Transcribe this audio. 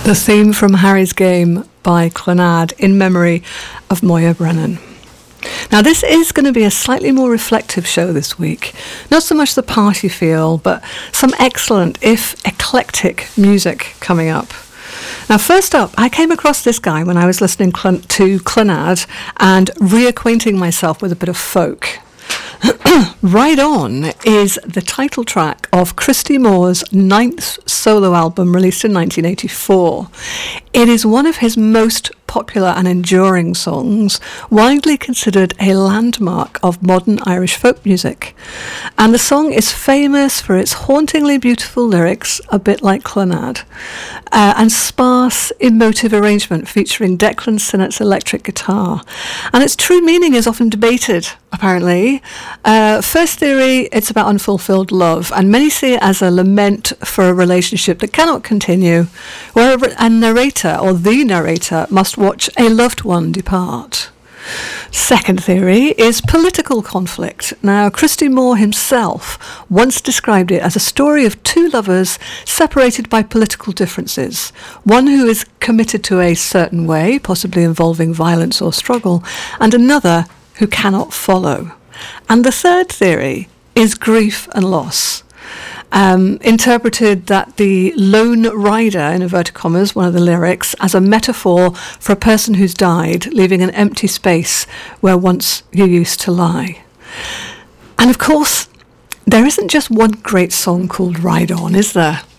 The theme from Harry's Game by Clannad in memory of Moya Brennan. Now, this is going to be a slightly more reflective show this week. Not so much the party feel, but some excellent, if eclectic, music coming up. Now, first up, I came across this guy when I was listening to Clannad and reacquainting myself with a bit of folk. Ride On is the title track of Christy Moore's 9th solo album released in 1984. It is one of his most popular and enduring songs, widely considered a landmark of modern Irish folk music. And the song is famous for its hauntingly beautiful lyrics, a bit like Clannad, and sparse, emotive arrangement featuring Declan Sinnott's electric guitar. And its true meaning is often debated, apparently. First theory, it's about unfulfilled love, and many see it as a lament for a relationship that cannot continue, where a narrator, or the narrator, must watch a loved one depart. Second theory is political conflict. Now, Christy Moore himself once described it as a story of two lovers separated by political differences, one who is committed to a certain way, possibly involving violence or struggle, and another who cannot follow. And the third theory is grief and loss. Interpreted that the lone rider, in inverted commas, one of the lyrics, as a metaphor for a person who's died, leaving an empty space where once you used to lie. And of course, there isn't just one great song called Ride On, is there?